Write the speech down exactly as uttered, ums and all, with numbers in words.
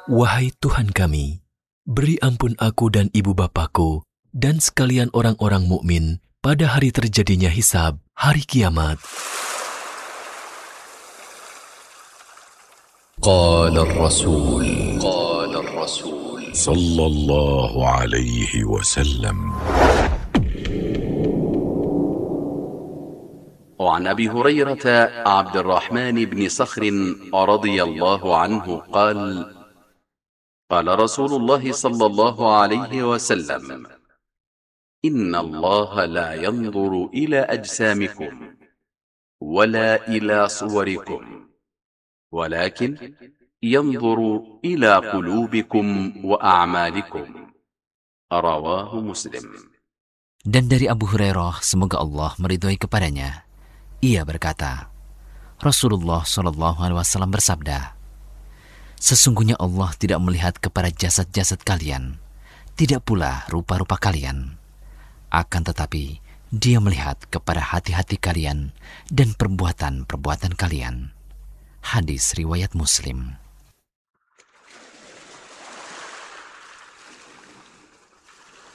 Wahai Tuhan kami, beri ampun aku dan ibu bapakku dan sekalian orang-orang mukmin pada hari terjadinya hisab, hari kiamat. Qala ar-rasul Qala ar-rasul sallallahu alaihi wasallam. وعن أبي هريرة عبد الرحمن بن صخر رضي الله عنه قال قال رسول الله صلى الله عليه وسلم: إن الله لا ينظر إلى أجسامكم ولا إلى صوركم ولكن ينظر إلى قلوبكم وأعمالكم. رواه مسلم. Dan dari Abu Hurairah, semoga Allah meridhoi kepadanya, ia berkata, Rasulullah shallallahu alaihi wasallam bersabda, sesungguhnya Allah tidak melihat kepada jasad-jasad kalian, tidak pula rupa-rupa kalian. Akan tetapi, Dia melihat kepada hati-hati kalian dan perbuatan-perbuatan kalian. Hadis riwayat Muslim.